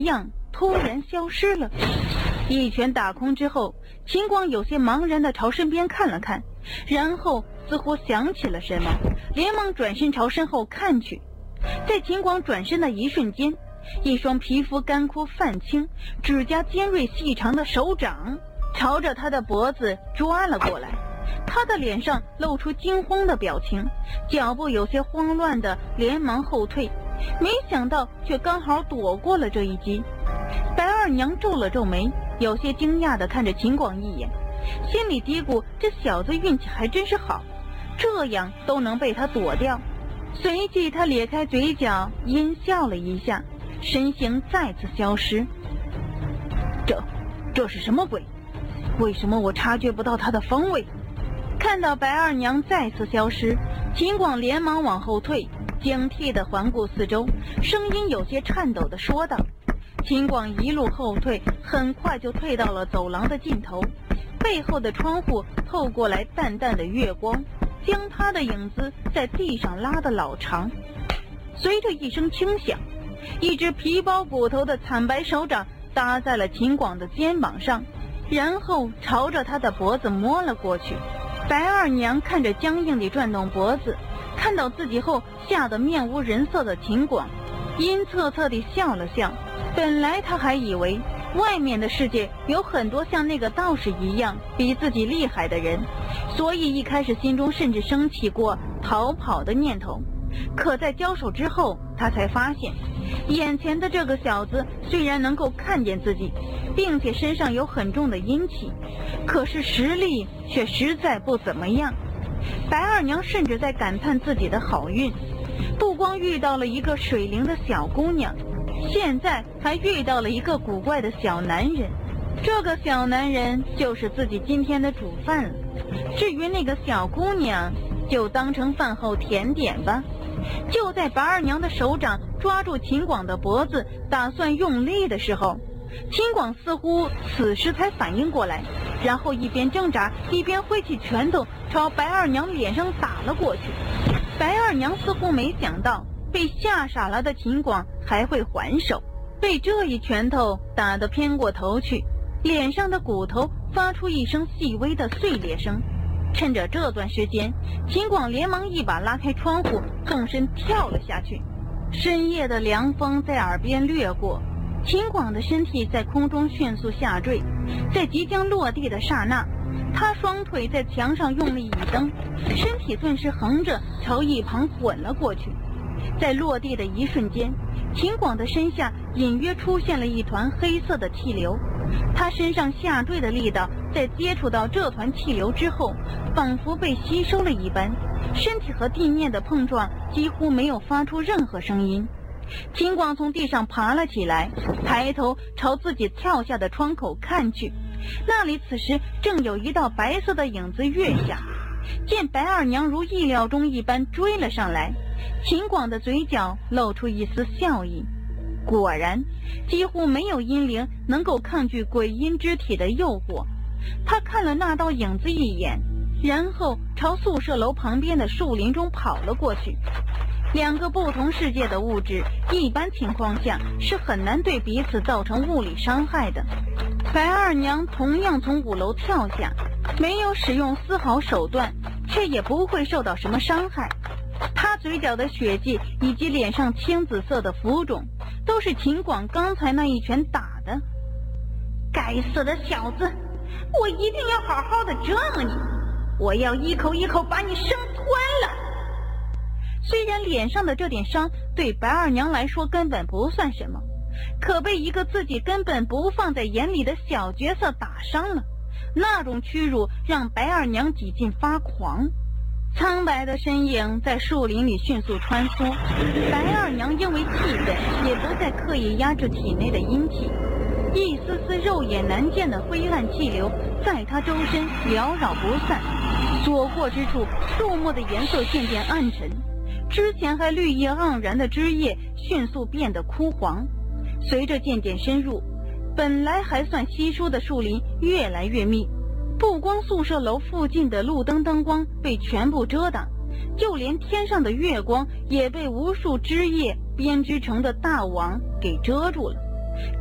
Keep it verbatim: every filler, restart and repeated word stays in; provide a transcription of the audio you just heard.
样突然消失了。一拳打空之后，秦广有些茫然地朝身边看了看，然后似乎想起了什么，连忙转身朝身后看去。在秦广转身的一瞬间，一双皮肤干枯泛青、指甲尖锐细长的手掌朝着他的脖子抓了过来。他的脸上露出惊慌的表情，脚步有些慌乱的连忙后退，没想到却刚好躲过了这一击。白二娘皱了皱眉，有些惊讶地看着秦广一眼，心里嘀咕，这小子运气还真是好，这样都能被他躲掉。随即他咧开嘴角阴笑了一下，身形再次消失。这这是什么鬼？为什么我察觉不到他的方位？看到白二娘再次消失，秦广连忙往后退，警惕地环顾四周，声音有些颤抖地说道。秦广一路后退，很快就退到了走廊的尽头，背后的窗户透过来淡淡的月光，将他的影子在地上拉得老长。随着一声轻响，一只皮包骨头的惨白手掌搭在了秦广的肩膀上，然后朝着他的脖子摸了过去。白二娘看着僵硬地转动脖子，看到自己后吓得面无人色的秦广，阴恻恻地笑了笑。本来他还以为外面的世界有很多像那个道士一样比自己厉害的人，所以一开始心中甚至升起过逃跑的念头。可在交手之后，他才发现眼前的这个小子虽然能够看见自己，并且身上有很重的阴气，可是实力却实在不怎么样。白二娘甚至在感叹自己的好运，不光遇到了一个水灵的小姑娘，现在还遇到了一个古怪的小男人。这个小男人就是自己今天的主饭了，至于那个小姑娘，就当成饭后甜点吧。就在白二娘的手掌抓住秦广的脖子打算用力的时候，秦广似乎此时才反应过来，然后一边挣扎一边挥起拳头朝白二娘脸上打了过去。白二娘似乎没想到被吓傻了的秦广还会还手，被这一拳头打得偏过头去，脸上的骨头发出一声细微的碎裂声。趁着这段时间，秦广连忙一把拉开窗户，纵身跳了下去。深夜的凉风在耳边掠过，秦广的身体在空中迅速下坠，在即将落地的刹那，他双腿在墙上用力一蹬，身体顿时横着朝一旁滚了过去。在落地的一瞬间，秦广的身下隐约出现了一团黑色的气流，他身上下坠的力道在接触到这团气流之后，仿佛被吸收了一般，身体和地面的碰撞几乎没有发出任何声音。秦广从地上爬了起来，抬头朝自己跳下的窗口看去，那里此时正有一道白色的影子跃下。见白二娘如意料中一般追了上来，秦广的嘴角露出一丝笑意。果然，几乎没有阴灵能够抗拒鬼阴之体的诱惑。他看了那道影子一眼，然后朝宿舍楼旁边的树林中跑了过去。两个不同世界的物质，一般情况下是很难对彼此造成物理伤害的。白二娘同样从五楼跳下，没有使用丝毫手段，却也不会受到什么伤害。她嘴角的血迹以及脸上青紫色的浮肿，都是秦广刚才那一拳打的。该死的小子，我一定要好好的折磨你，我要一口一口把你生吞了。虽然脸上的这点伤对白二娘来说根本不算什么，可被一个自己根本不放在眼里的小角色打伤了，那种屈辱让白二娘几近发狂。苍白的身影在树林里迅速穿梭，白二娘因为气愤，也不再刻意压制体内的阴气，一丝丝肉眼难见的灰暗气流在她周身缭绕不散，所过之处树木的颜色渐渐暗沉，之前还绿意盎然的枝叶迅速变得枯黄。随着渐渐深入，本来还算稀疏的树林越来越密，不光宿舍楼附近的路灯灯光被全部遮挡，就连天上的月光也被无数枝叶编织成的大网给遮住了。